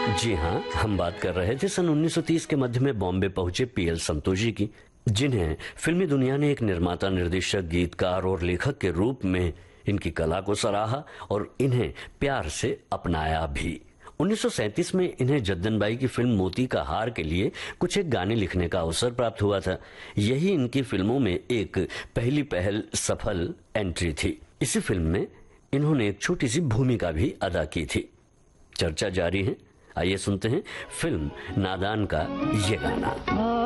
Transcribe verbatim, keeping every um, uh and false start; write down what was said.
जी हाँ, हम बात कर रहे थे सन उन्नीस सौ तीस के मध्य में बॉम्बे पहुंचे पीएल संतोषी की, जिन्हें फिल्मी दुनिया ने एक निर्माता, निर्देशक, गीतकार और लेखक के रूप में इनकी कला को सराहा और इन्हें प्यार से अपनाया भी। उन्नीस सौ सैंतीस में इन्हें जद्दन बाई की फिल्म मोती का हार के लिए कुछ एक गाने लिखने का अवसर प्राप्त हुआ था। यही इनकी फिल्मों में एक पहली पहल सफल एंट्री थी। इसी फिल्म में इन्होंने एक छोटी सी भूमिका भी अदा की थी। चर्चा जारी है, आइए सुनते हैं फिल्म नादान का ये गाना।